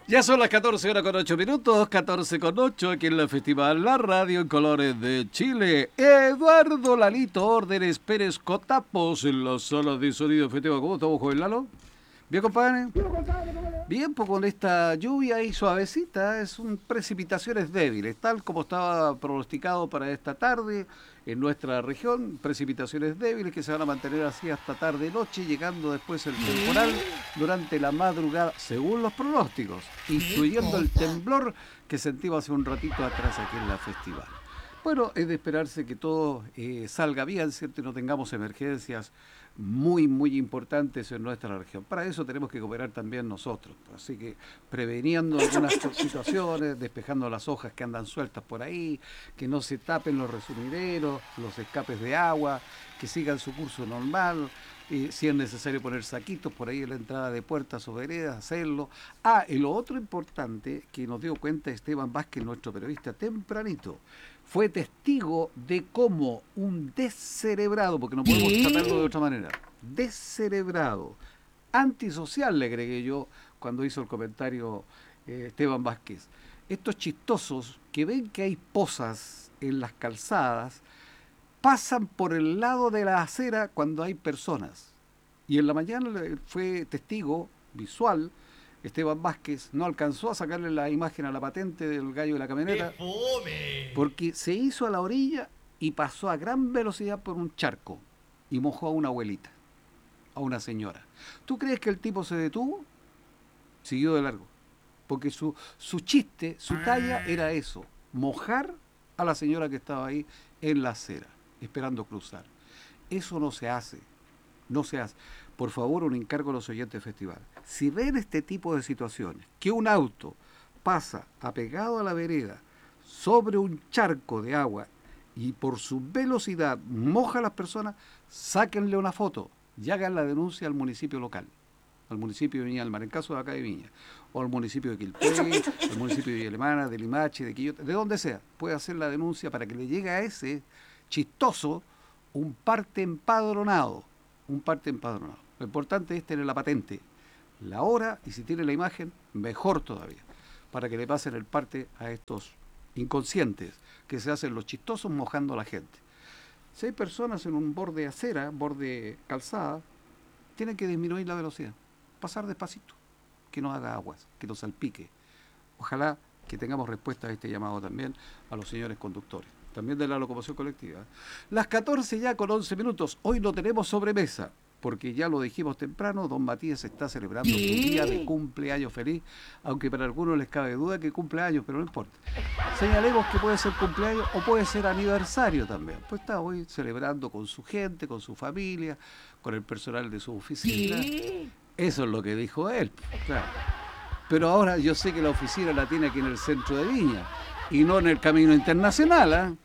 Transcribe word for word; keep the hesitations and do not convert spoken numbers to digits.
Ya son las catorce horas con ocho minutos, catorce con ocho aquí en la Festival La Radio en Colores de Chile. Eduardo Lalito Órdenes Pérez Cotapos en las salas de sonido festival. ¿Cómo estamos, joven Lalo? ¿Bien, compadre? Bien, pues con esta lluvia ahí suavecita, es un precipitaciones débiles, tal como estaba pronosticado para esta tarde en nuestra región, precipitaciones débiles que se van a mantener así hasta tarde-noche, llegando después el temporal durante la madrugada, según los pronósticos, incluyendo el temblor que sentimos hace un ratito atrás aquí en la festival. Bueno, es de esperarse que todo eh, salga bien, ¿cierto? Y no tengamos emergencias muy, muy importantes en nuestra región. Para eso tenemos que cooperar también nosotros. Así que preveniendo algunas situaciones, despejando las hojas que andan sueltas por ahí, que no se tapen los resumideros, los escapes de agua, que sigan su curso normal. Eh, si es necesario poner saquitos por ahí en la entrada de puertas o veredas, hacerlo. Ah, y lo otro importante que nos dio cuenta Esteban Vázquez, nuestro periodista tempranito, fue testigo de cómo un descerebrado, porque no podemos tratarlo de otra manera, descerebrado, antisocial, le agregué yo cuando hizo el comentario eh, Esteban Vázquez, estos chistosos que ven que hay pozas en las calzadas, pasan por el lado de la acera cuando hay personas. Y en la mañana fue testigo visual, Esteban Vázquez no alcanzó a sacarle la imagen a la patente del gallo de la camioneta porque se hizo a la orilla y pasó a gran velocidad por un charco y mojó a una abuelita, a una señora. ¿Tú crees que el tipo se detuvo? Siguió de largo, porque su, su chiste, su talla era eso, mojar a la señora que estaba ahí en la acera, esperando cruzar. Eso no se hace, no se hace. Por favor, un encargo a los oyentes del festival. Si ven este tipo de situaciones, que un auto pasa apegado a la vereda sobre un charco de agua y por su velocidad moja a las personas, sáquenle una foto y hagan la denuncia al municipio local, al municipio de Viña del Mar, en caso de acá de Viña, o al municipio de Quilpué, al municipio de Villa Alemana, de Limache, de Quillota, de donde sea, puede hacer la denuncia para que le llegue a ese chistoso un parte empadronado, un parte empadronado. Lo importante es tener la patente, la hora, y si tiene la imagen, mejor todavía, para que le pasen el parte a estos inconscientes que se hacen los chistosos mojando a la gente. Si hay personas en un borde acera, borde calzada, tienen que disminuir la velocidad, pasar despacito, que no haga aguas, que no salpique. Ojalá que tengamos respuesta a este llamado también a los señores conductores, también de la locomoción colectiva. Las catorce ya con once minutos, hoy no tenemos sobremesa, porque ya lo dijimos temprano, don Matías está celebrando su día de cumpleaños feliz, aunque para algunos les cabe duda que cumpleaños, pero no importa. Señalemos que puede ser cumpleaños o puede ser aniversario también. Pues está hoy celebrando con su gente, con su familia, con el personal de su oficina. Eso es lo que dijo él, claro. Pero ahora yo sé que la oficina la tiene aquí en el centro de Viña y no en el Camino Internacional, ¿eh?